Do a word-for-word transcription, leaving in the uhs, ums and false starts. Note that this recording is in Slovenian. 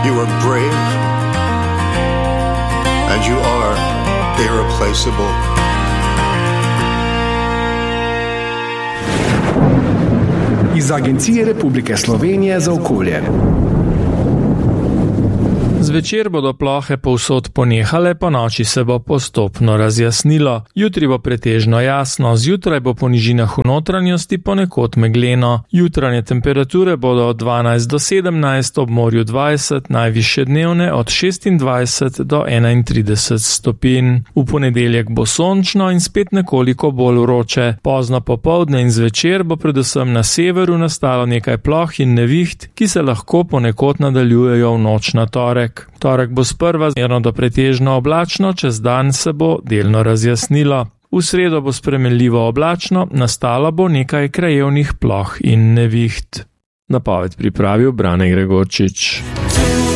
You are brave, and you are irreplaceable. Iz Agencije Republike Slovenije za okolje. Zvečer bodo plohe povsod ponehale, ponoči se bo postopno razjasnilo. Jutri bo pretežno jasno, zjutraj bo po nižinah v notranjosti ponekod megleno. Jutranje temperature bodo od dvanajst do sedemnajst, ob morju dvajset, najvišje dnevne od šestindvajset do enaintrideset stopinj. V ponedeljek bo sončno in spet nekoliko bolj vroče. Pozno popoldne in zvečer bo predvsem na severu nastalo nekaj ploh in neviht, ki se lahko ponekod nadaljujejo v noč na torek. Torek bo sprva zmerno do pretežno oblačno, čez dan se bo delno razjasnilo. V sredo bo spremenljivo oblačno, nastalo bo nekaj krajevnih ploh in neviht. Napoved pripravil Brane Gregorčič.